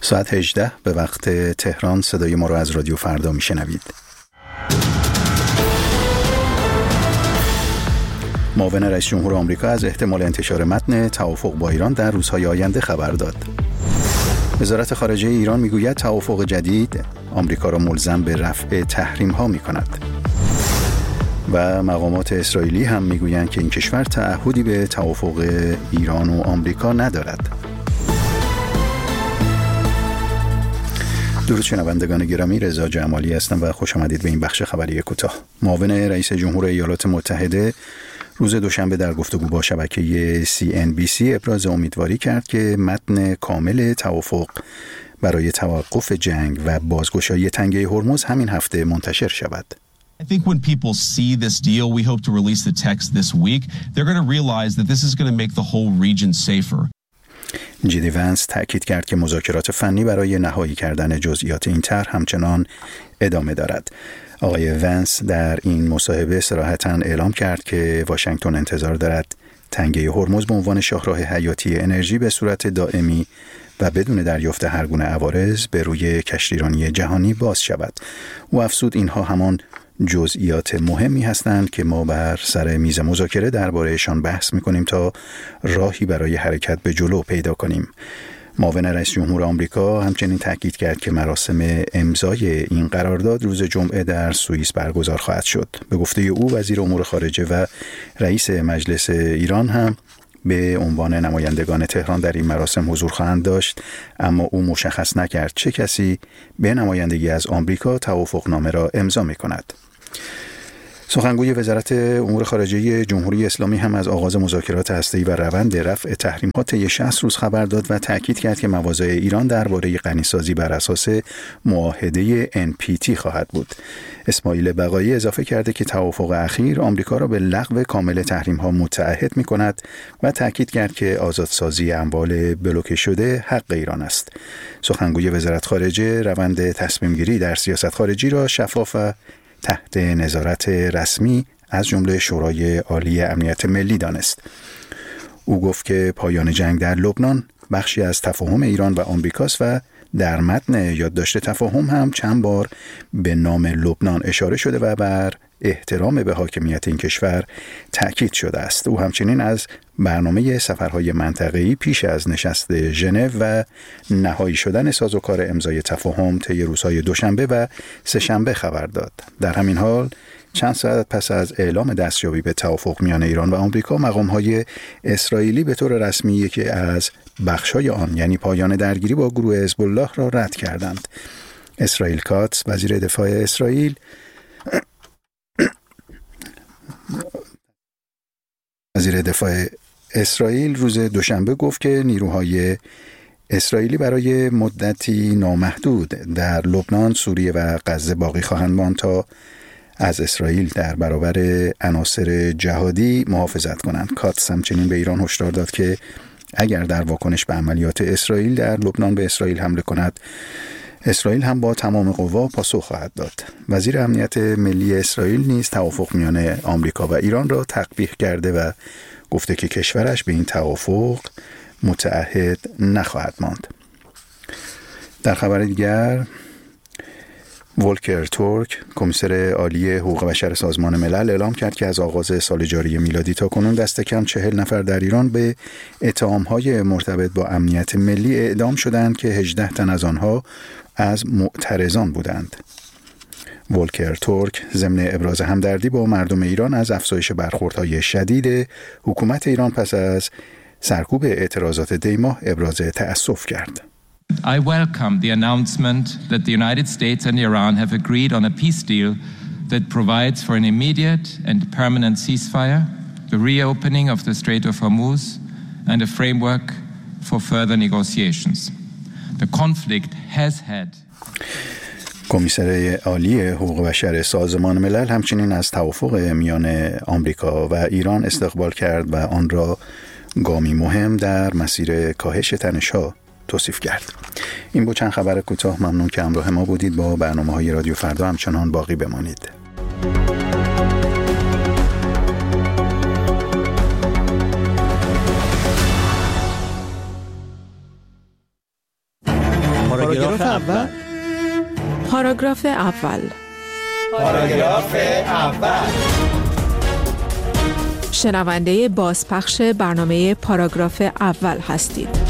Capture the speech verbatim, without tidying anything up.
ساعت هجده به وقت تهران صدای ما رو از رادیو فردا میشنوید. معاون رئیس جمهور آمریکا از احتمال انتشار متن توافق با ایران در روزهای آینده خبر داد. وزارت خارجه ایران میگوید توافق جدید آمریکا را ملزم به رفع تحریم ها می کند. و مقامات اسرائیلی هم میگویند که این کشور تعهدی به توافق ایران و آمریکا ندارد. درود شنوندگان گرامی، رضا جمالی هستم و خوش آمدید به این بخش خبری کوتاه. معاون رئیس جمهور ایالات متحده روز دوشنبه در گفتگو با شبکه سی ان بی سی ابراز امیدواری کرد که متن کامل توافق برای توقف جنگ و بازگشایی تنگه هرمز همین هفته منتشر شود. I think when people see this deal, we hope to release the text this week, they're going to realize that this is going to make the whole region safer. جی دی ونس تأکید کرد که مذاکرات فنی برای نهایی کردن جزئیات این طرح همچنان ادامه دارد. آقای ونس در این مصاحبه صراحتاً اعلام کرد که واشنگتن انتظار دارد تنگه هرمز به عنوان شاهراه حیاتی انرژی به صورت دائمی و بدون دریافت هر گونه عوارض به روی کشتیرانی جهانی باز شود. او افزود اینها همان جزئیات مهمی هستند که ما بر سر میز مذاکره درباره‌شان بحث می‌کنیم تا راهی برای حرکت به جلو پیدا کنیم. معاون رئیس جمهور آمریکا همچنین تاکید کرد که مراسم امضای این قرارداد روز جمعه در سوئیس برگزار خواهد شد. به گفته او وزیر امور خارجه و رئیس مجلس ایران هم به عنوان نمایندگان تهران در این مراسم حضور خواهند داشت، اما او مشخص نکرد چه کسی به نمایندگی از آمریکا توافقنامه را امضا می‌کند. سخنگوی وزارت امور خارجه جمهوری اسلامی هم از آغاز مذاکرات هسته‌ای و روند رفع تحریم‌ها طی شصت روز خبر داد و تأکید کرد که مواضع ایران درباره غنیسازی بر اساس معاهده ان پی تی خواهد بود. اسماعیل بقایی اضافه کرده که توافق اخیر آمریکا را به لغو کامل تحریم‌ها متعهد می‌کند و تأکید کرد که آزادسازی اموال بلوکه شده حق ایران است. سخنگوی وزارت خارجه روند تصمیم‌گیری در سیاست خارجی را شفاف و تحت نظارت رسمی از جمله شورای عالی امنیت ملی دانست. او گفت که پایان جنگ در لبنان بخشی از تفاهم ایران و آمریکاست و در متن یادداشت تفاهم هم چند بار به نام لبنان اشاره شده و بر احترام به حاکمیت این کشور تأکید شده است. او همچنین از برنامه سفرهای منطقه‌ای پیش از نشست ژنو و نهایی شدن سازوکار امضای تفاهم طی روزهای دوشنبه و سه‌شنبه خبر داد. در همین حال چند ساعت پس از اعلام دستیابی به توافق میان ایران و آمریکا، مقام‌های اسرائیلی به طور رسمی یکی از بخش‌های آن یعنی پایان درگیری با گروه حزب الله را رد کردند. اسرائیل کاتس وزیر دفاع اسرائیل وزیر دفاع اسرائیل روز دوشنبه گفت که نیروهای اسرائیلی برای مدتی نامحدود در لبنان، سوریه و غزه باقی خواهند ماند تا از اسرائیل در برابر عناصر جهادی محافظت کنند. کاتس همچنین به ایران هشدار داد که اگر در واکنش به عملیات اسرائیل در لبنان به اسرائیل حمله کند، اسرائیل هم با تمام قوا پاسخ خواهد داد. وزیر امنیت ملی اسرائیل نیز توافق میان آمریکا و ایران را تقبیح کرده و گفته که کشورش به این توافق متعهد نخواهد ماند. در خبر دیگر، ولکر تورک، کمیسر عالی حقوق بشر سازمان ملل، اعلام کرد که از آغاز سال جاری میلادی تا کنون دست کم چهل نفر در ایران به اتهام‌های مرتبط با امنیت ملی اعدام شدند که هجده تن از آنها از معترضان بودند. ولکر تورک ضمن ابراز همدردی با مردم ایران از افزایش برخوردهای شدید حکومت ایران پس از سرکوب اعتراضات دی‌ماه ابراز تأسف کرد. I welcome the announcement that the United States and Iran have agreed on a peace deal that provides for an immediate and permanent ceasefire, the reopening of the Strait of Hormuz, and a framework for further negotiations. The conflict has had کمیسر عالی حقوق بشر سازمان ملل همچنین از توافق میان آمریکا و ایران استقبال کرد و آن را گامی مهم در مسیر کاهش تنش‌ها توصیف کرد. این بود چند خبر کوتاه. ممنون که همراه ما بودید. با برنامه‌های رادیو فردا همچنان باقی بمانید. ما پاراگراف اول. پاراگراف اول. پاراگراف اول. شنونده بازپخش برنامه پاراگراف اول هستید.